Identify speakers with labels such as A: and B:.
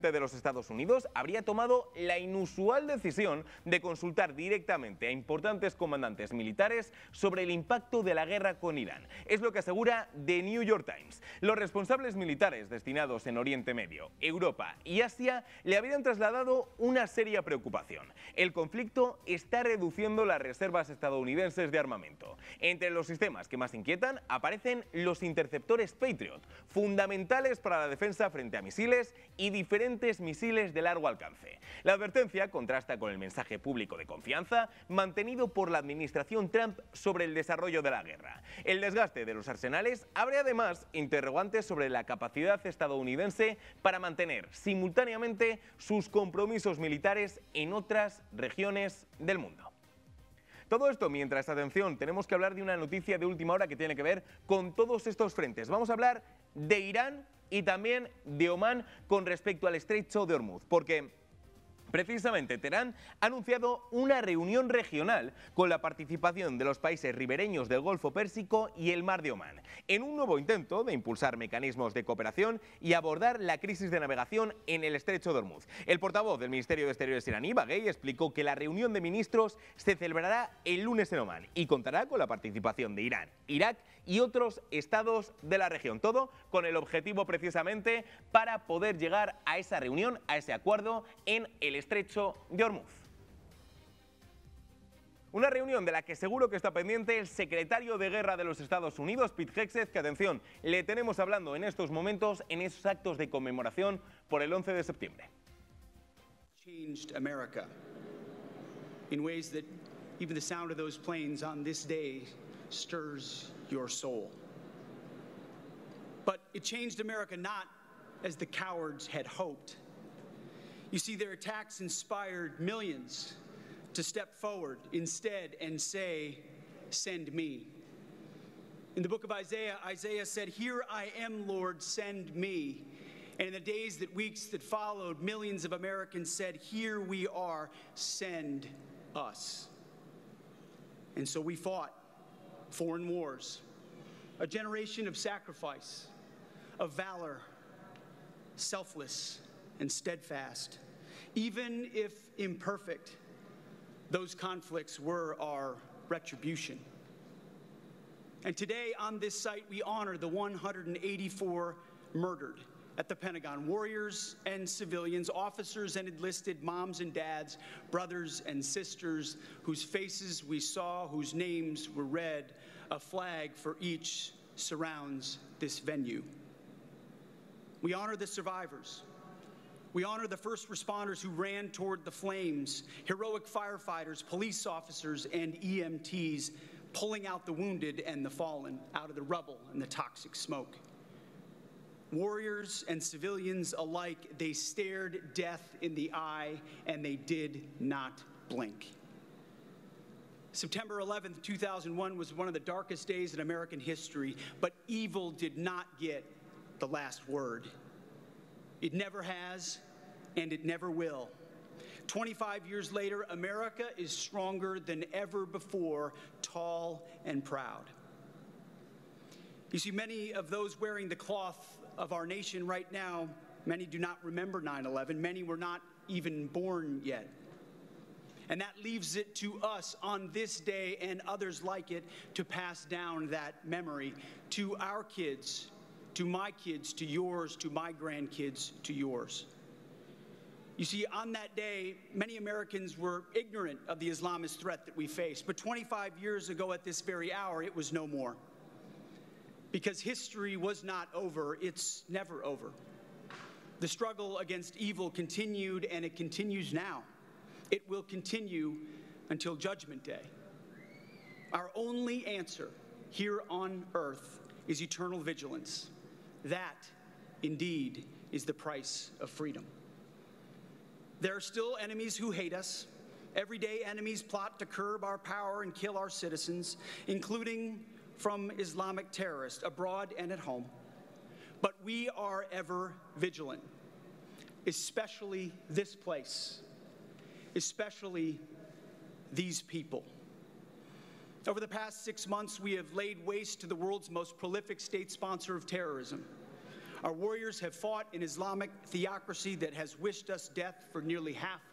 A: de los Estados Unidos habría tomado la inusual decisión de consultar directamente a importantes comandantes militares sobre el impacto de la guerra con Irán. Es lo que asegura The New York Times. Los responsables militares destinados en Oriente Medio, Europa y Asia le habrían trasladado una seria preocupación. El conflicto está reduciendo las reservas estadounidenses de armamento. Entre los sistemas que más inquietan aparecen los interceptores Patriot, fundamentales para la defensa frente a misiles y diferentes misiles de largo alcance. La advertencia contrasta con el mensaje público de confianza mantenido por la administración Trump sobre el desarrollo de la guerra. El desgaste de los arsenales abre además interrogantes sobre la capacidad estadounidense para mantener simultáneamente sus compromisos militares en otras regiones del mundo. Todo esto mientras, atención, tenemos que hablar de una noticia de última hora que tiene que ver con todos estos frentes. Vamos a hablar de Irán y también de Omán con respecto al estrecho de Hormuz, porque precisamente Teherán ha anunciado una reunión regional con la participación de los países ribereños del Golfo Pérsico y el Mar de Omán, en un nuevo intento de impulsar mecanismos de cooperación y abordar la crisis de navegación en el estrecho de Hormuz. El portavoz del Ministerio de Exteriores iraní, Baghei, explicó que la reunión de ministros se celebrará el lunes en Omán y contará con la participación de Irán, Irak y otros estados de la región. Todo con el objetivo precisamente para poder llegar a esa reunión, a ese acuerdo en el estrecho de Hormuz. Una reunión de la que seguro que está pendiente el secretario de Guerra de los Estados Unidos, Pete Hegseth, que atención, le tenemos hablando en estos momentos en esos actos de conmemoración por el 11 de septiembre.
B: Changed America in ways that even the sound of those planes on this day stirs your soul. But it changed America not as the cowards had hoped. You see, their attacks inspired millions to step forward instead and say, "Send me." In the book of Isaiah, Isaiah said, "Here I am, Lord, send me." And in the days, weeks that followed, millions of Americans said, "Here we are, send us." And so we fought foreign wars, a generation of sacrifice, of valor, selfless and steadfast. Even if imperfect, those conflicts were our retribution. And today on this site, we honor the 184 murdered at the Pentagon, warriors and civilians, officers and enlisted, moms and dads, brothers and sisters, whose faces we saw, whose names were read. A flag for each surrounds this venue. We honor the survivors. We honor the first responders who ran toward the flames, heroic firefighters, police officers, and EMTs pulling out the wounded and the fallen out of the rubble and the toxic smoke. Warriors and civilians alike, they stared death in the eye and they did not blink. September 11th, 2001 was one of the darkest days in American history, but evil did not get the last word. It never has, and it never will. 25 years later, America is stronger than ever before, tall and proud. You see, many of those wearing the cloth of our nation right now, many do not remember 9/11. Many were not even born yet. And that leaves it to us on this day and others like it to pass down that memory to our kids, to my kids, to yours, to my grandkids, to yours. You see, on that day, many Americans were ignorant of the Islamist threat that we faced. But 25 years ago at this very hour, it was no more. Because history was not over, it's never over. The struggle against evil continued, and it continues now. It will continue until Judgment Day. Our only answer here on earth is eternal vigilance. That, indeed, is the price of freedom. There are still enemies who hate us. Everyday enemies plot to curb our power and kill our citizens, including from Islamic terrorists abroad and at home. But we are ever vigilant, especially this place, especially these people. Over the past 6 months, we have laid waste to the world's most prolific state sponsor of terrorism. Our warriors have fought an Islamic theocracy that has wished us death for nearly half